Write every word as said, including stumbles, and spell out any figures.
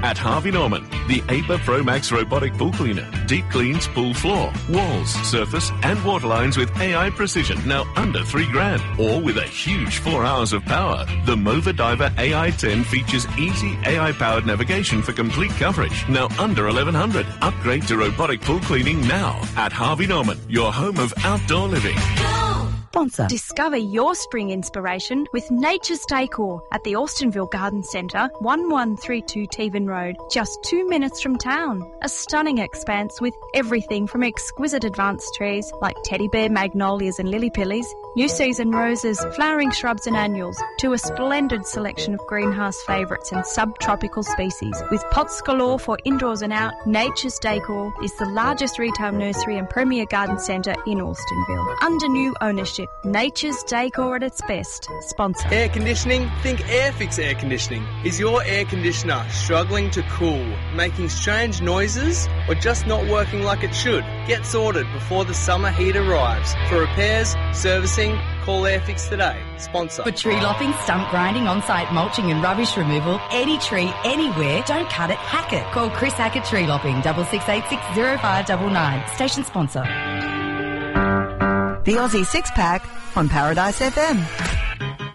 At Harvey Norman, the A P A Pro Max robotic pool cleaner deep cleans pool floor, walls, surface and water lines with A I precision, now under three grand, or with a huge four hours of power. The Mova Diver A I ten features easy A I-powered navigation for complete coverage, now under eleven hundred. Upgrade to robotic pool cleaning now at Harvey Norman, your home of outdoor living. Sponsor. Discover your spring inspiration with Nature's Decor at the Austinville Garden Centre, one one three two Tevan Road, just two minutes from town. A stunning expanse with everything from exquisite advanced trees like teddy bear, magnolias and lily pillies, new season roses, flowering shrubs and annuals, to a splendid selection of greenhouse favourites and subtropical species. With pots galore for indoors and out, Nature's Decor is the largest retail nursery and premier garden centre in Austinville. Under new ownership, Nature's Decor at its best. Sponsor. Air conditioning? Think Airfix Air Conditioning. Is your air conditioner struggling to cool, making strange noises, or just not working like it should? Get sorted before the summer heat arrives. For repairs, servicing, call Airfix today. Sponsor. For tree lopping, stump grinding, on-site mulching and rubbish removal, any tree, anywhere, don't cut it, hack it. Call Chris Hackett Tree Lopping, double six eight six zero five nine nine. Station sponsor. The Aussie Six Pack on Paradise F M.